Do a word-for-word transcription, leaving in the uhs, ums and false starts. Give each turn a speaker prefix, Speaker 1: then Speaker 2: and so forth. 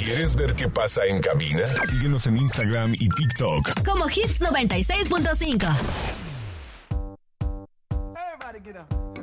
Speaker 1: ¿Quieres ver qué pasa en cabina? Síguenos en Instagram y TikTok
Speaker 2: como Hits noventa y seis punto cinco.
Speaker 3: Everybody get up.